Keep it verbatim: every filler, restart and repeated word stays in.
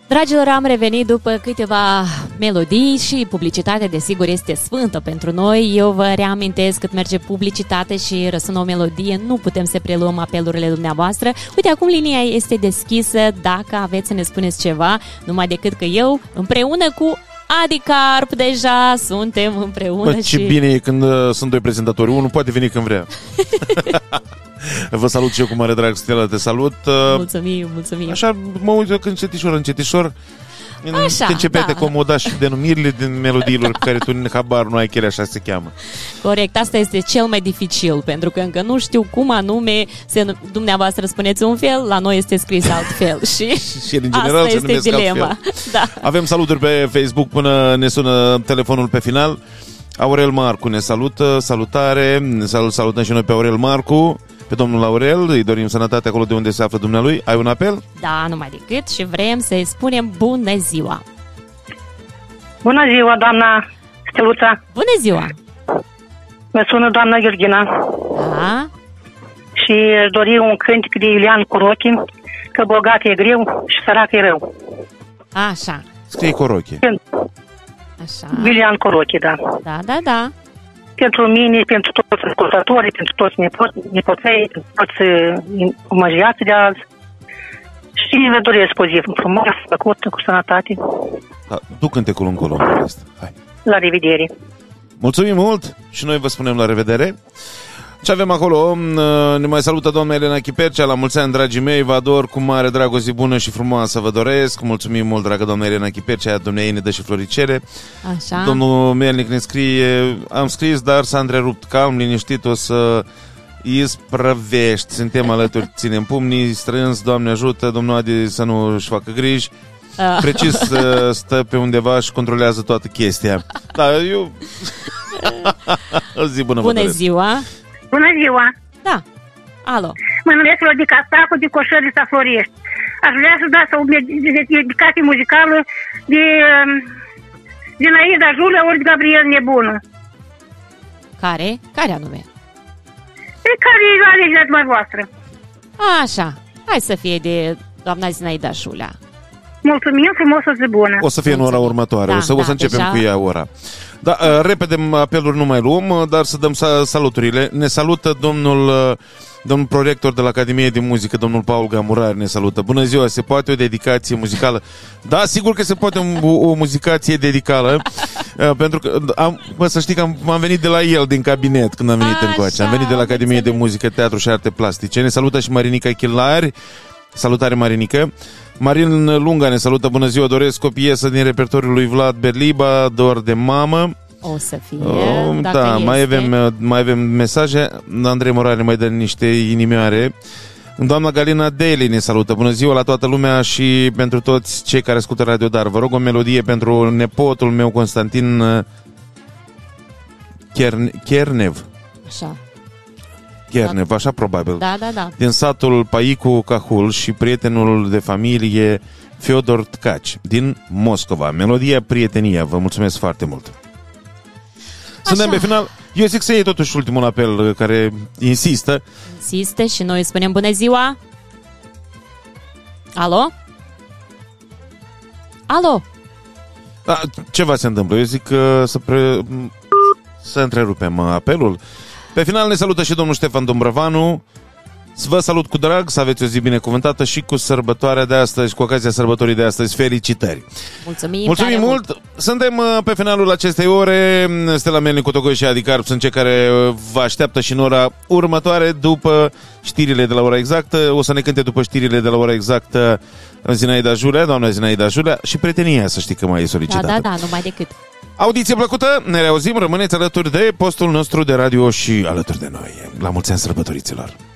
Dragilor, am revenit după câteva melodii și publicitatea, desigur, este sfântă pentru noi. Eu vă reamintesc, cât merge publicitate și răsună o melodie, nu putem să preluăm apelurile dumneavoastră. Uite, acum linia este deschisă dacă aveți să ne spuneți ceva, numai decât că eu, împreună cu Adi Carp, deja suntem împreună. Bă, și... ce bine e când uh, sunt doi prezentatori. Unul poate veni când vrea. Vă salut și eu cu mare drag, Stella, te salut. Mulțumim, mulțumim. Așa mă uit eu când încetișor, încetișor. Așa, te începe da. a te comoda și denumirile din melodiilor care tu habar nu ai, chiar așa se cheamă. Corect, asta este cel mai dificil, pentru că încă nu știu cum anume se, dumneavoastră spuneți un fel, la noi este scris altfel și, și în general asta se este dilema. Da. Avem saluturi pe Facebook până ne sună telefonul pe final. Aurel Marcu ne salută, salutare, salut, salutăm și noi pe Aurel Marcu, pe domnul Aurel, îi dorim sănătate acolo de unde se află dumnealui. Ai un apel? Da, numai decât, și vrem să-i spunem bună ziua. Bună ziua, doamna Steluța. Bună ziua. Mă sună doamna Gheorghina. Da. Și își dori un cântec de Iulian Corochi, că bogat e greu și sărac e rău. Așa. Scrie Corochi. Așa. Iulian Corochi, da. Da, da, da. Pentru mine, pentru toți ascultătorii, pentru toți nepo- nepoței, pentru toți uh, omagiații de azi. Și vă doresc o zi frumoasă, făcută, cu sănătate. Da, du cântecul încolo. Hai. La revedere. Mulțumim mult și noi vă spunem la revedere. Ce avem acolo? Ne mai salută doamna Elena Chipercea. La mulți ani, dragii mei, vă ador, cu mare drag, o zi bună și frumoasă vă doresc. Mulțumim mult, dragă doamna Elena Chipercea. Domnea ei ne dă și floricele. Așa. Domnul Melnic ne scrie: am scris, dar s-a întrerupt. Calm, liniștit, o să isprăvești. Suntem alături, ținem pumnii strâns, Doamne ajută. Domnul Adi să nu își facă griji. Precis stă pe undeva și controlează toată chestia. Da, eu... O zi bună. Bună ziua. Bună ziua. Da. Alo. Mă numesc Lodica Stacu, de Coșării sa Florești. Aș vrea să dați o dedicație muzicală de Zinaida Julia ori de Gabriel Nebună. Care? Care anume? Pe care e alegerea dumneavoastră. Așa. Hai să fie de doamna Zinaida Julia. Mulțumim, frumos, o zi bună. O să fie în ora următoare. Da, o să, da, o să începem deja... cu ea ora. Da, uh, repede apeluri nu mai luăm, dar să dăm saluturile. Ne salută domnul, uh, domnul prorector de la Academie de Muzică, domnul Paul Gamurar, ne salută. Bună ziua, se poate o dedicație muzicală? Da, sigur că se poate o, o muzicație dedicală, uh, pentru că am, bă, să știi că am, am venit de la el din cabinet când am venit încoace. Am venit de la Academie de Muzică, Teatru și Arte Plastice. Ne salută și Marinica Chilari. Salutare, Marinică. Marin Lunga ne salută, bună ziua, doresc o piesă din repertoriul lui Vlad Berliba, Dor de mamă. O să fie, oh, dacă Da, este. mai avem, mai avem mesaje. Andrei Morale mai dă niște inimioare. Doamna Galina Deli ne salută, bună ziua la toată lumea și pentru toți cei care ascultă Radio Dar. Vă rog o melodie pentru nepotul meu Constantin Cherne, Chernev. Așa. Chernev, așa probabil. Da, da, da. Din satul Paicu Cahul și prietenul de familie Fiodor Tcaci din Moscova. Melodia Prietenia. Vă mulțumesc foarte mult. Suntem Așa. pe final. Eu zic să iei totuși ultimul apel care insistă. Insiste și noi spunem bună ziua. Alo? Alo? Da, ceva se întâmplă. Eu zic că să, pre... să întrerupem apelul. Pe final ne salută și domnul Ștefan Dombrăvanu. Vă salut cu drag, să aveți o zi binecuvântată și cu sărbătoarea de astăzi, cu ocazia sărbătorii de astăzi. Felicitări! Mulțumim, Mulțumim mult! mult! Suntem pe finalul acestei ore. Stella Melnicu, Tocoi și Adi Carp sunt cei care vă așteaptă și în ora următoare, după știrile de la ora exactă. O să ne cânte după știrile de la ora exactă Zinaida Julia, doamna Zinaida Julia, și Prietenia, să știi că mai e solicitată. Da, da, da, numai decât. Audiție plăcută, ne reauzim, rămâneți alături de postul nostru de radio și alături de noi. La mulți ani sărbătoriților!